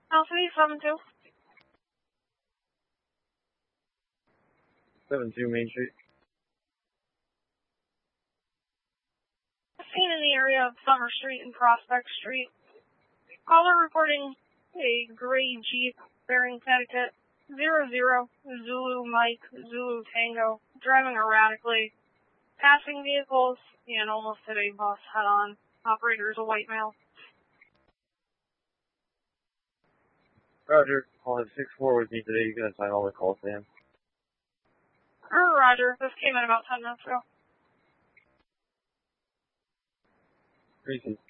Alpha 872. 72 Main Street. Seen in the area of Summer Street and Prospect Street. Caller reporting a gray Jeep bearing Connecticut 00 Zulu Mike Zulu Tango driving erratically, passing vehicles, and almost hit a bus head-on. Operator is a white male. Roger, calling 6-4 with me today. You can assign all the calls to him. Roger, this came in about 10 minutes ago. Reason.